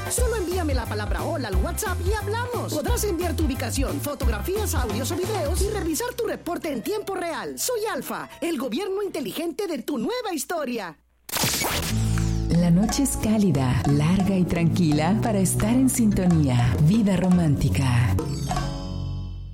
Solo envíame la palabra hola al WhatsApp y hablamos. Podrás enviar tu ubicación, fotografías, audios o videos y revisar tu reporte en tiempo real. Soy Alfa, el gobierno inteligente de tu nueva historia. La noche es cálida, larga y tranquila para estar en sintonía. Vida romántica.